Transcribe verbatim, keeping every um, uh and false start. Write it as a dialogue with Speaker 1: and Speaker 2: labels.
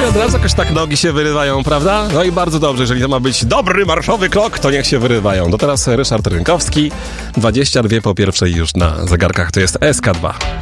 Speaker 1: od razu jakoś tak nogi się wyrywają, prawda? No i bardzo dobrze, jeżeli to ma być dobry marszowy krok, to niech się wyrywają. To teraz Ryszard Rynkowski, dwadzieścia dwa po pierwszej już na zegarkach, to jest S K dwa.